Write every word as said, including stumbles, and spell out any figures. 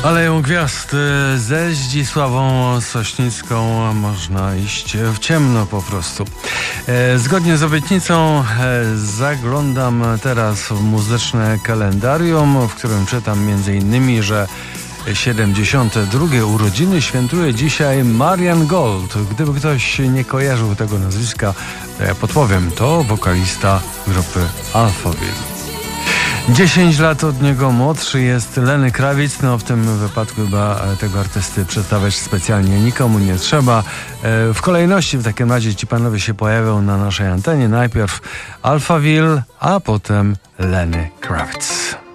Aleją Gwiazd ze Zdzisławą Sośnicką można iść w ciemno po prostu. Zgodnie z obietnicą zaglądam teraz w muzyczne kalendarium, w którym czytam między innymi, że siedemdziesiąte drugie urodziny świętuje dzisiaj Marian Gold. Gdyby ktoś nie kojarzył tego nazwiska, to ja podpowiem, to wokalista grupy Alphaville. dziesięć lat od niego młodszy jest Lenny Kravitz. No w tym wypadku chyba tego artysty przedstawiać specjalnie nikomu nie trzeba. W kolejności w takim razie ci panowie się pojawią na naszej antenie. Najpierw Alphaville, a potem Lenny Kravitz.